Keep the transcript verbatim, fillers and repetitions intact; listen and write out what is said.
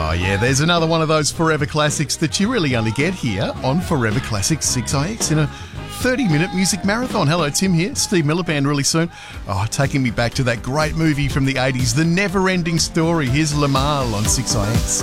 Oh yeah, there's another one of those forever classics that you really only get here on Forever Classics six I X in a thirty minute music marathon. Hello, Tim here. Steve Miller Band really soon. Oh, taking me back to that great movie from the eighties, The Never Ending Story. Here's Lamal on six I X.